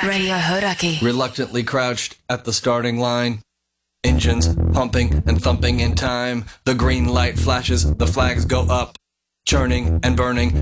Radio Hodaki. Reluctantly crouched at the starting line. Engines pumping and thumping in time. The green light flashes, the flags go up. Churning and burning